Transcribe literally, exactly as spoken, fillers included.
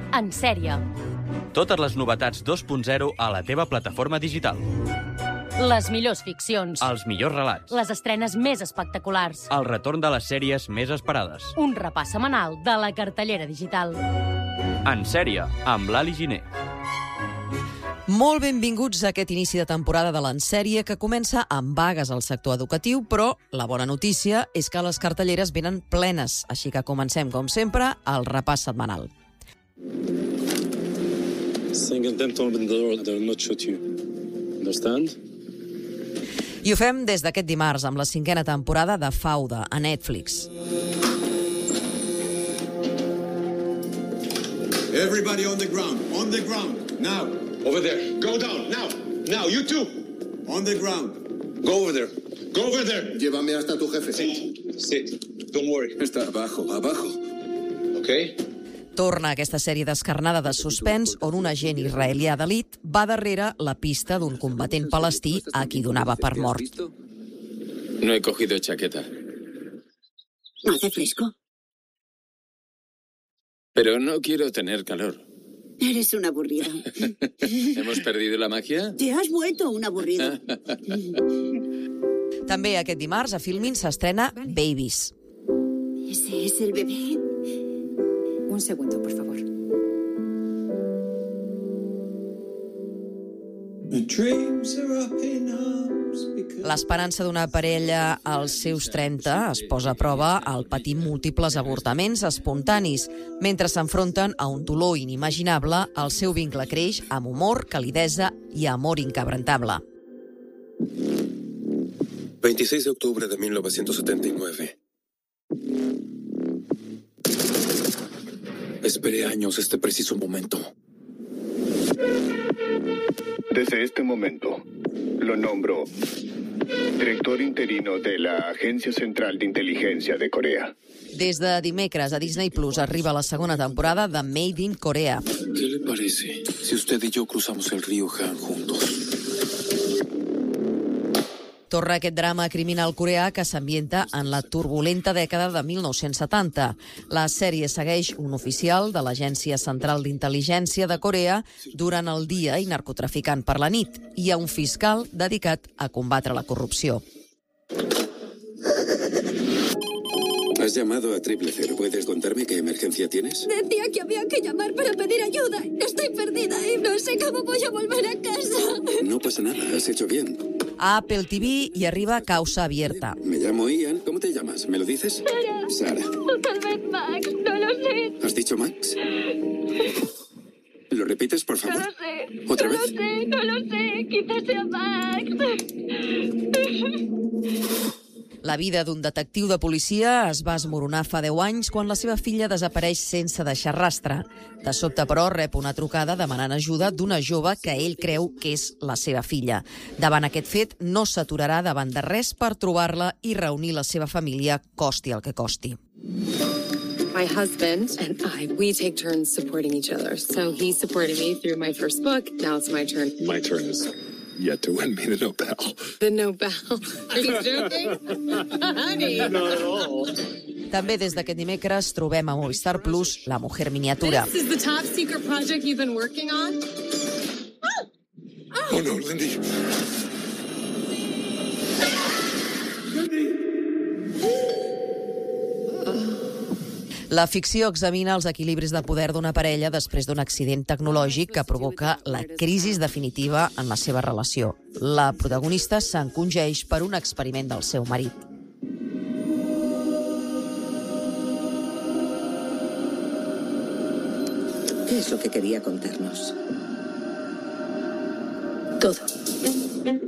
En sèrie. Totes les novetats dos punt zero a la teva plataforma digital. Les millors ficcions. Els millors relats. Les estrenes més espectaculars. El retorn de les sèries més esperades. Un repàs setmanal de la cartellera digital. En sèrie, amb l'Ali Giner. Molt benvinguts a aquest inici de temporada de l'Ensèrie, que comença amb vagues al sector educatiu, però la bona notícia és que les cartelleres venen plenes, així que comencem, com sempre, el repàs setmanal. Single them to open the door, they will not shoot you. Understand? I ho fem des d'aquest dimarts, amb la cinquena temporada de Fauda, a Netflix. Everybody on the ground, on the ground, now. Over there. Go down, now. Now, you too. On the ground. Go over there. Go over there. Llévame hasta tu jefe. Sit. Sit. Don't worry. Está abajo, abajo. Okay? Torna aquesta sèrie descarnada de suspens on un agent israelià d'elit va darrere la pista d'un combatent palestí a qui donava per mort. No he cogido chaqueta. ¿No hace fresco? Pero no quiero tener calor. Eres un aburrido. ¿Hemos perdido la magia? Te has vuelto un aburrido. També aquest dimarts a Filmin s'estrena Babies. ¿Ese es el bebé? Un segundo, por favor. L'esperança d'una parella als seus trenta es posa a prova al patir múltiples avortaments espontanis. Mentre s'enfronten a un dolor inimaginable, el seu vincle creix amb humor, calidesa i amor inquebrantable. veintiséis de octubre de mil novecientos setenta y nueve. Esperé años este preciso momento. Desde este momento, lo nombro director interino de la Agencia Central de Inteligencia de Corea. Des de dimecres a Disney Plus arriba la segona temporada de Made in Corea. ¿Qué le parece si usted y yo cruzamos el río Han juntos? Torna aquest drama criminal coreà que s'ambienta en la turbulenta dècada de mil nou-cents setanta. La sèrie segueix un oficial de l'Agència Central d'Intel·ligència de Corea durant el dia i narcotraficant per la nit, i a un fiscal dedicat a combatre la corrupció. Has llamado a Triple Cero. ¿Puedes contarme qué emergencia tienes? Decía que había que llamar para pedir ayuda. Estoy perdida y no sé cómo voy a volver a casa. No pasa nada, has hecho bien. A Apple T V hi arriba Causa Abierta. Me llamo Ian. ¿Cómo te llamas? ¿Me lo dices? Sara. Sara. O tal vez Max, no lo sé. ¿Has dicho Max? ¿Lo repites, por favor? No lo sé. ¿Otra no vez? No lo sé, no lo sé. Quizás sea Max. La vida d'un detectiu de policia es va esmoronar fa deu anys quan la seva filla desapareix sense deixar rastre. De sobte, però, rep una trucada demanant ajuda d'una jove que ell creu que és la seva filla. Davant aquest fet, no s'aturarà davant de res per trobar-la i reunir la seva família, costi el que costi. My husband and I, we take turns supporting each other. So he supported me through my first book. Now it's my turn. My turn is yet to win me the Nobel. The Nobel. Are you joking? Honey. Not at all. També des d'aquest dimecres trobem a Movistar Plus La Mujer Miniatura. This is the top secret project you've been working on? Oh, oh no, Lindy. La ficció examina els equilibris de poder d'una parella després d'un accident tecnològic que provoca la crisi definitiva en la seva relació. La protagonista s'encongeix per un experiment del seu marit. ¿Qué es lo que quería contarnos? Todo.